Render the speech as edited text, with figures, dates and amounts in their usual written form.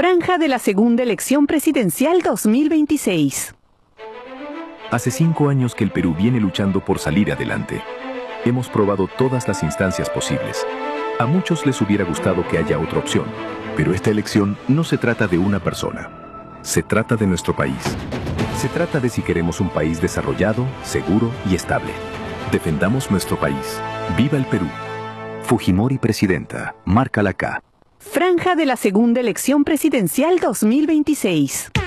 Franja de la segunda elección presidencial 2026. Hace 5 años que el Perú viene luchando por salir adelante. Hemos probado todas las instancias posibles. A muchos les hubiera gustado que haya otra opción, pero esta elección no se trata de una persona. Se trata de nuestro país. Se trata de si queremos un país desarrollado, seguro y estable. Defendamos nuestro país. ¡Viva el Perú! Fujimori presidenta. Marca la K. Franja de la segunda elección presidencial 2026.